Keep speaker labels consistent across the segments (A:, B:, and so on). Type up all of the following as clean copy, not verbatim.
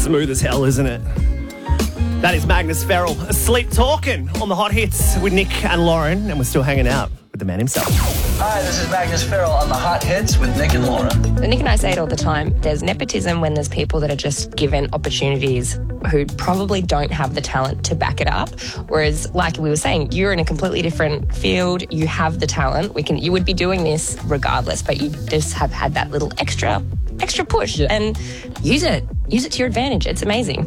A: Smooth as hell, isn't it? That is Magnus Ferrell, asleep talking on the Hot Hits with Nick and Lauren, and we're still hanging out with the man himself.
B: Hi, this is Magnus Ferrell on the Hot Hits with Nick and Lauren.
C: Nick and I say it all the time. There's nepotism when there's people that are just given opportunities who probably don't have the talent to back it up. Whereas, like we were saying, you're in a completely different field. You have the talent. You would be doing this regardless, but you just have had that little extra push, and use it to your advantage. It's amazing.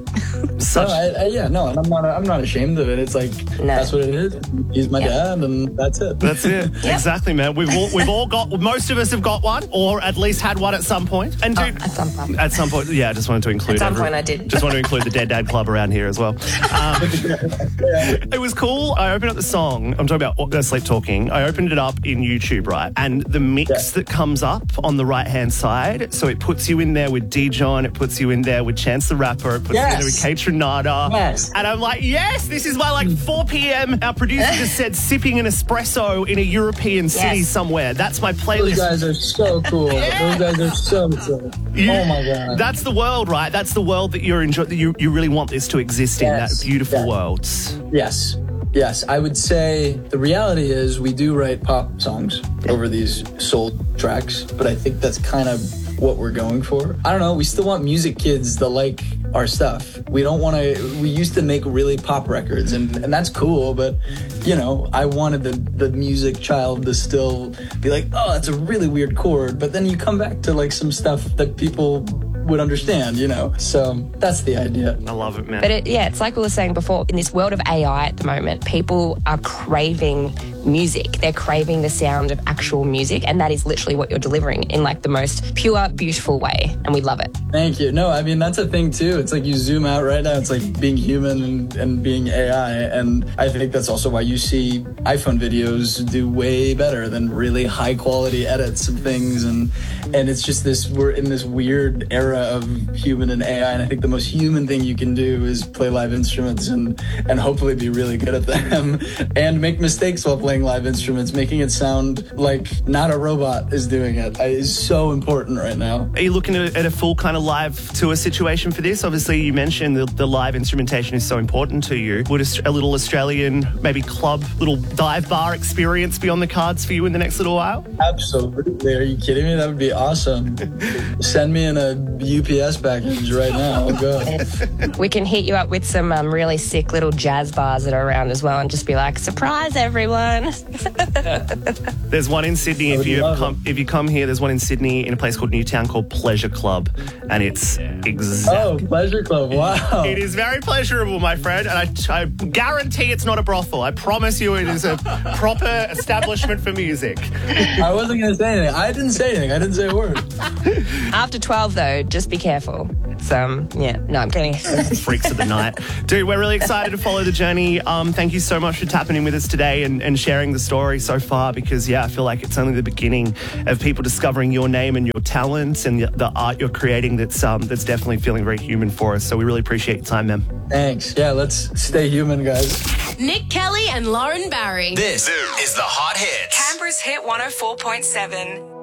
B: And I'm not ashamed of it. It's like, that's what it is. He's my dad, and that's it.
A: That's it. Exactly, man. We've all got, most of us have got one, or at least had one at some point. And dude,
C: at some point.
A: At some point, yeah, I just wanted to include
C: At some point I did.
A: Just wanted to include the Dead Dad Club around here as well. It was cool. I opened up the song. I'm talking about Sleep Talking. I opened it up in YouTube, right? And the mix that comes up on the right-hand side, so it puts you in there with Dijon, it puts you in there with Chance the Rapper, it puts you in there with Kate Trinata.
B: Yes.
A: And I'm like, yes, this is why 4 p.m. Our producer just said sipping an espresso in a European city somewhere. That's my playlist.
B: Those guys are so cool. Those guys are so cool. Oh my God.
A: That's the world, right? That's the world that you're enjoying. You really want this to exist in, that beautiful world.
B: Yes, I would say the reality is we do write pop songs over these soul tracks, but I think that's kind of what we're going for. I don't know, we still want music kids that like our stuff. We used to make really pop records, and that's cool, but I wanted the music child to still be like, oh, that's a really weird chord, but then you come back to like some stuff that people would understand, So that's the idea.
A: I love it, man.
C: But it's like we were saying before, in this world of AI at the moment, people are craving music. They're craving the sound of actual music, and that is literally what you're delivering in like the most pure, beautiful way, and we love it.
B: Thank you. No, I mean, that's a thing too. It's like you zoom out right now, it's like being human and being AI, and I think that's also why you see iPhone videos do way better than really high quality edits of things, and it's just we're in this weird era of human and AI, and I think the most human thing you can do is play live instruments and hopefully be really good at them and make mistakes while playing live instruments. Making it sound like not a robot is doing it is so important right now.
A: Are you looking at a full kind of live tour situation for this? Obviously, you mentioned the live instrumentation is so important to you. Would a little Australian, maybe club, little dive bar experience be on the cards for you in the next little while?
B: Absolutely. Are you kidding me? That would be awesome. Send me in a UPS package right now. I'll go.
C: We can hit you up with some really sick little jazz bars that are around as well, and just be like, surprise everyone.
A: There's one in Sydney. If you come here, there's one in Sydney in a place called Newtown called Pleasure Club, and it's
B: Oh, Pleasure Club. Wow.
A: It is very pleasurable, my friend, and I guarantee it's not a brothel. I promise you it is a proper establishment for music.
B: I wasn't going to say anything. I didn't say anything. I didn't say a word.
C: After 12, though, just be careful. It's, no, I'm kidding.
A: Freaks of the night. Dude, we're really excited to follow the journey. Thank you so much for tapping in with us today and sharing the story so far, because, I feel like it's only the beginning of people discovering your name and your talents and the art you're creating that's definitely feeling very human for us. So we really appreciate your time, man.
B: Thanks. Yeah, let's stay human, guys.
D: Nick Kelly and Lauren Barry.
E: This is the Hot Hits.
D: Canberra's Hit 104.7.